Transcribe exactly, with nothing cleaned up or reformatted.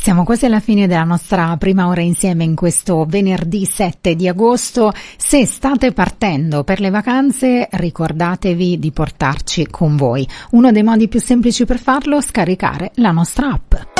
Siamo quasi alla fine della nostra prima ora insieme in questo venerdì sette di agosto. Se state partendo per le vacanze, ricordatevi di portarci con voi. Uno dei modi più semplici per farlo è scaricare la nostra app.